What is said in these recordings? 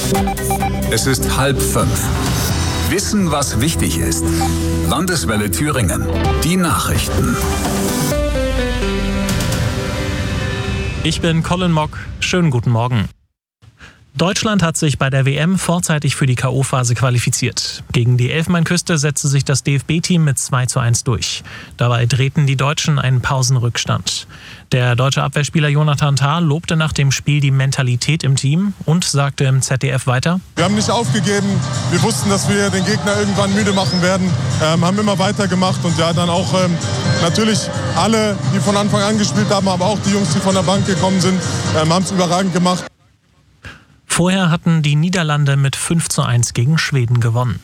Es ist 4:30. Wissen, was wichtig ist. Landeswelle Thüringen. Die Nachrichten. Ich bin Colin Mock. Schönen guten Morgen. Deutschland hat sich bei der WM vorzeitig für die K.O.-Phase qualifiziert. Gegen die Elfenbeinküste setzte sich das DFB-Team mit 2:1 durch. Dabei drehten die Deutschen einen Pausenrückstand. Der deutsche Abwehrspieler Jonathan Tah lobte nach dem Spiel die Mentalität im Team und sagte im ZDF weiter: Wir haben nicht aufgegeben. Wir wussten, dass wir den Gegner irgendwann müde machen werden. Haben immer weitergemacht und ja, dann auch natürlich alle, die von Anfang an gespielt haben, aber auch die Jungs, die von der Bank gekommen sind, haben es überragend gemacht. Vorher hatten die Niederlande mit 5:1 gegen Schweden gewonnen.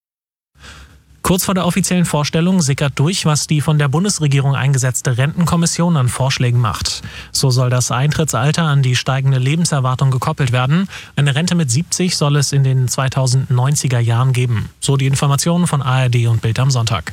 Kurz vor der offiziellen Vorstellung sickert durch, was die von der Bundesregierung eingesetzte Rentenkommission an Vorschlägen macht. So soll das Eintrittsalter an die steigende Lebenserwartung gekoppelt werden. Eine Rente mit 70 soll es in den 2090er Jahren geben. So die Informationen von ARD und Bild am Sonntag.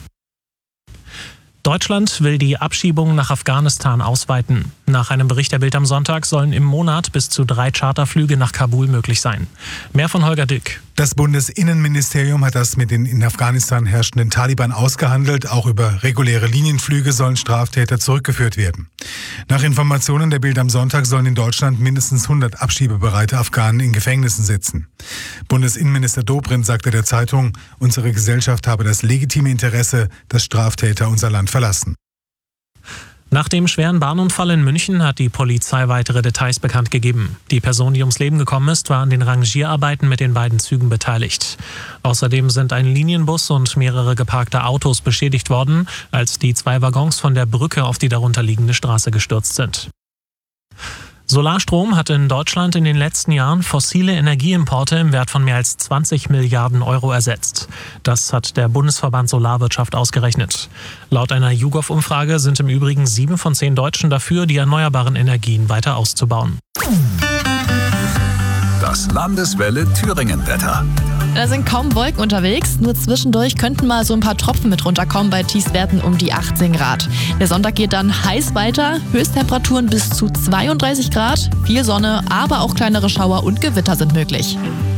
Deutschland will die Abschiebung nach Afghanistan ausweiten. Nach einem Bericht der Bild am Sonntag sollen im Monat bis zu 3 Charterflüge nach Kabul möglich sein. Mehr von Holger Dück. Das Bundesinnenministerium hat das mit den in Afghanistan herrschenden Taliban ausgehandelt. Auch über reguläre Linienflüge sollen Straftäter zurückgeführt werden. Nach Informationen der Bild am Sonntag sollen in Deutschland mindestens 100 abschiebebereite Afghanen in Gefängnissen sitzen. Bundesinnenminister Dobrindt sagte der Zeitung, unsere Gesellschaft habe das legitime Interesse, dass Straftäter unser Land verlassen. Nach dem schweren Bahnunfall in München hat die Polizei weitere Details bekannt gegeben. Die Person, die ums Leben gekommen ist, war an den Rangierarbeiten mit den beiden Zügen beteiligt. Außerdem sind ein Linienbus und mehrere geparkte Autos beschädigt worden, als die 2 Waggons von der Brücke auf die darunterliegende Straße gestürzt sind. Solarstrom hat in Deutschland in den letzten Jahren fossile Energieimporte im Wert von mehr als 20 Milliarden Euro ersetzt. Das hat der Bundesverband Solarwirtschaft ausgerechnet. Laut einer YouGov-Umfrage sind im Übrigen 7 von 10 Deutschen dafür, die erneuerbaren Energien weiter auszubauen. Das Landeswelle Thüringen-Wetter. Da sind kaum Wolken unterwegs, nur zwischendurch könnten mal so ein paar Tropfen mit runterkommen bei Tiefstwerten um die 18 Grad. Der Sonntag geht dann heiß weiter, Höchsttemperaturen bis zu 32 Grad, viel Sonne, aber auch kleinere Schauer und Gewitter sind möglich.